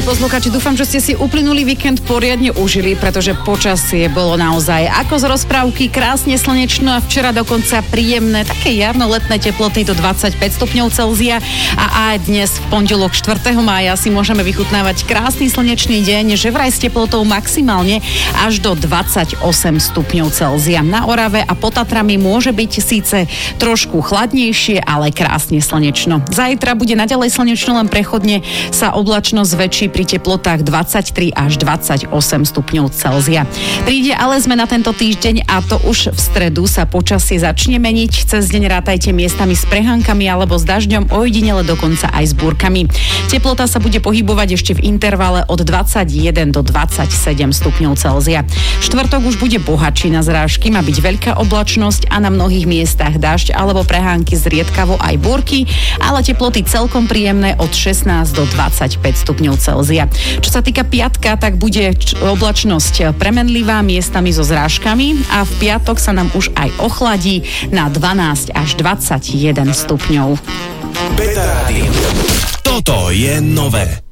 Poslucháči, dúfam, že ste si uplynulý víkend poriadne užili, pretože počasie bolo naozaj ako z rozprávky, krásne slnečno a včera dokonca príjemné, také jarno-letné teploty do 25 stupňov Celzia a aj dnes v pondelok 4. mája si môžeme vychutnávať krásny slnečný deň, že vraj s teplotou maximálne až do 28 stupňov Celzia. Na Orave a pod Tatrami môže byť síce trošku chladnejšie, ale krásne slnečno. Zajtra bude naďalej slnečno, len prechodne sa oblačnosť zväčší pri teplotách 23 až 28 stupňov Celzia. Príde ale zmena tento týždeň a to už v stredu sa počasie začne meniť. Cez deň rátajte miestami s prehánkami alebo s dažďom, ojedinele dokonca aj s búrkami. Teplota sa bude pohybovať ešte v intervale od 21 do 27 stupňov Celzia. Štvrtok už bude bohatší na zrážky, má byť veľká oblačnosť a na mnohých miestach dažď alebo prehánky zriedkavo aj búrky, ale teploty celkom príjemné od 16 do 25 stupňov Celzia. Čo sa týka piatka, tak bude oblačnosť premenlivá, miestami so zrážkami a v piatok sa nám už aj ochladí na 12 až 21 stupňov. Beta Rádio. Toto je nové.